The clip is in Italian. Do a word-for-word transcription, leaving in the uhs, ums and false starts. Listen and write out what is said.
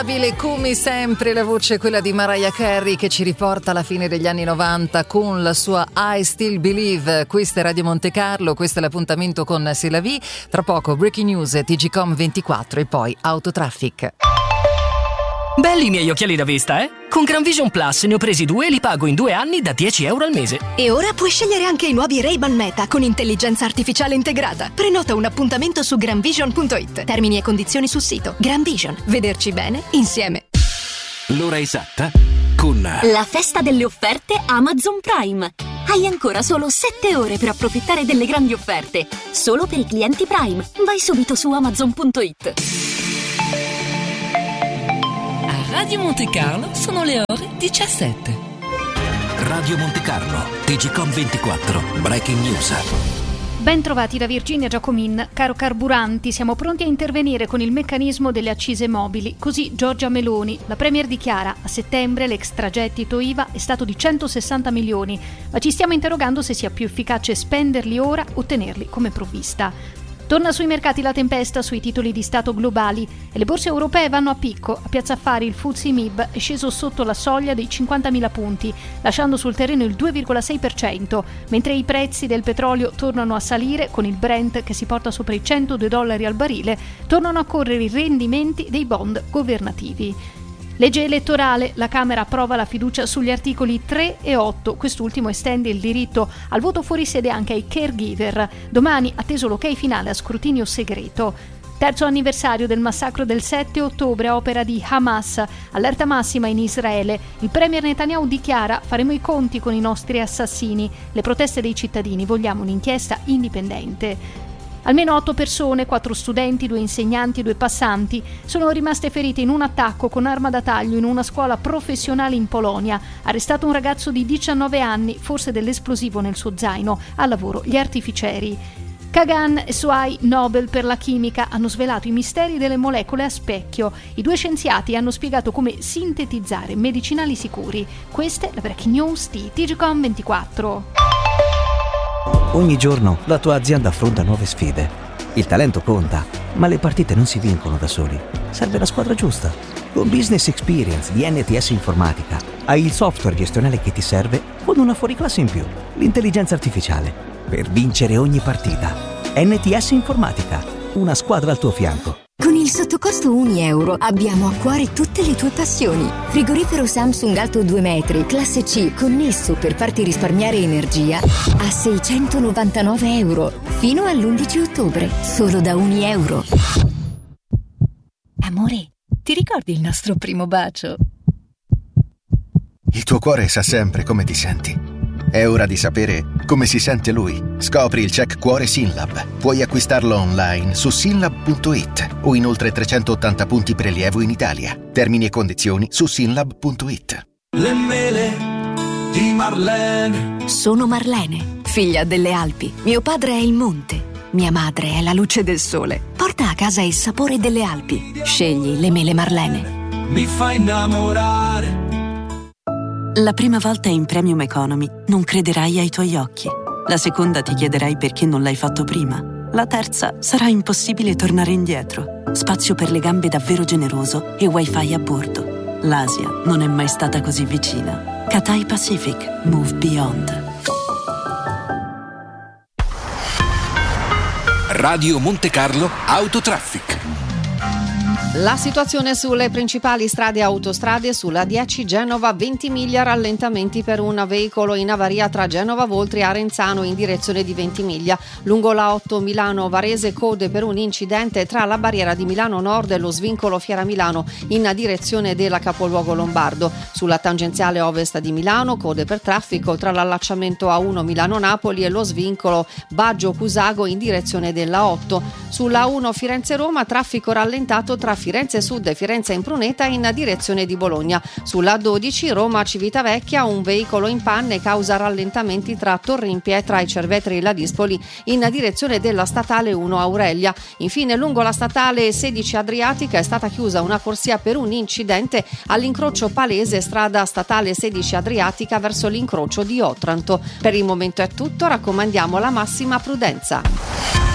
Come sempre la voce è quella di Mariah Carey, che ci riporta alla fine degli anni novanta con la sua I Still Believe. Questa è Radio Monte Carlo, questo è l'appuntamento con C'est la vie. Tra poco Breaking News, T G Com ventiquattro e poi Autotraffic. Belli i miei occhiali da vista, eh? Con Gran Vision Plus ne ho presi due e li pago in due anni da dieci euro al mese. E ora puoi scegliere anche i nuovi Ray-Ban Meta con intelligenza artificiale integrata. Prenota un appuntamento su granvision punto it. Termini e condizioni sul sito. Gran Vision. Vederci bene insieme. L'ora esatta con la festa delle offerte Amazon Prime. Hai ancora solo sette ore per approfittare delle grandi offerte. Solo per i clienti Prime. Vai subito su amazon punto it. Radio Monte Carlo sono le ore diciassette. Radio Monte Carlo, T G Com ventiquattro, Breaking News. Ben trovati da Virginia Giacomin. Caro Carburanti, siamo pronti a intervenire con il meccanismo delle accise mobili. Così Giorgia Meloni, la Premier, dichiara: a settembre l'extragettito I V A è stato di centosessanta milioni, ma ci stiamo interrogando se sia più efficace spenderli ora o tenerli come provvista. Torna sui mercati la tempesta sui titoli di Stato globali e le borse europee vanno a picco. A Piazza Affari il F T S E M I B è sceso sotto la soglia dei cinquantamila punti, lasciando sul terreno il due virgola sei per cento, mentre i prezzi del petrolio tornano a salire, con il Brent che si porta sopra i centodue dollari al barile. Tornano a correre i rendimenti dei bond governativi. Legge elettorale, la Camera approva la fiducia sugli articoli tre e otto, quest'ultimo estende il diritto al voto fuori sede anche ai caregiver. Domani atteso l'ok finale a scrutinio segreto. Terzo anniversario del massacro del sette ottobre a opera di Hamas, allerta massima in Israele. Il premier Netanyahu dichiara: faremo i conti con i nostri assassini. Le proteste dei cittadini, vogliamo un'inchiesta indipendente. Almeno otto persone, quattro studenti, due insegnanti e due passanti, sono rimaste ferite in un attacco con arma da taglio in una scuola professionale in Polonia. Arrestato un ragazzo di diciannove anni, forse dell'esplosivo nel suo zaino, al lavoro gli artificieri. Kagan e Suai, Nobel per la chimica, hanno svelato i misteri delle molecole a specchio. I due scienziati hanno spiegato come sintetizzare medicinali sicuri. Questa è la Breaking News di T G Com ventiquattro. Ogni giorno la tua azienda affronta nuove sfide. Il talento conta, ma le partite non si vincono da soli. Serve la squadra giusta. Con Business Experience di N T S Informatica hai il software gestionale che ti serve con una fuoriclasse in più, l'intelligenza artificiale, per vincere ogni partita. N T S Informatica, una squadra al tuo fianco. Con il sottocosto un euro abbiamo a cuore tutte le tue passioni. Frigorifero Samsung alto due metri, classe C, connesso per farti risparmiare energia a seicentonovantanove euro. Fino all'undici ottobre, solo da un euro. Amore, ti ricordi il nostro primo bacio? Il tuo cuore sa sempre come ti senti. È ora di sapere come si sente lui. Scopri il check cuore Synlab. Puoi acquistarlo online su synlab punto it o in oltre trecentottanta punti prelievo in Italia. Termini e condizioni su synlab punto it. Le mele di Marlene. Sono Marlene, figlia delle Alpi. Mio padre è il monte. Mia madre è la luce del sole. Porta a casa il sapore delle Alpi. Scegli le mele Marlene. Mi fa innamorare. La prima volta in Premium Economy non crederai ai tuoi occhi. La seconda ti chiederai perché non l'hai fatto prima. La terza sarà impossibile tornare indietro. Spazio per le gambe davvero generoso e wifi a bordo. L'Asia non è mai stata così vicina. Cathay Pacific. Move Beyond. Radio Monte Carlo Autotraffic. La situazione sulle principali strade e autostrade: sulla dieci Genova Ventimiglia rallentamenti per un veicolo in avaria tra Genova Voltri e Arenzano in direzione di Ventimiglia. Lungo la otto Milano Varese code per un incidente tra la barriera di Milano Nord e lo svincolo Fiera Milano in direzione della capoluogo lombardo. Sulla tangenziale ovest di Milano code per traffico tra l'allacciamento A uno Milano Napoli e lo svincolo Baggio Cusago in direzione della otto. Sulla uno Firenze Roma traffico rallentato tra Firenze Sud e Firenze Impruneta in direzione di Bologna. Sulla dodici Roma Civitavecchia un veicolo in panne causa rallentamenti tra Torrimpietra e Cervetri Ladispoli in direzione della statale uno Aurelia. Infine lungo la statale sedici Adriatica è stata chiusa una corsia per un incidente all'incrocio palese strada statale sedici Adriatica verso l'incrocio di Otranto. Per il momento è tutto, raccomandiamo la massima prudenza.